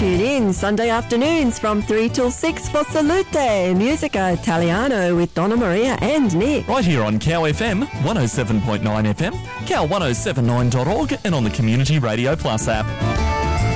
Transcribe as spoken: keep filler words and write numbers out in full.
Tune in Sunday afternoons from three till six for Salute Musica Italiano with Donna Maria and Nick. Right here on Cow F M, one oh seven point nine F M, cow one oh seven nine dot org and on the Community Radio Plus app.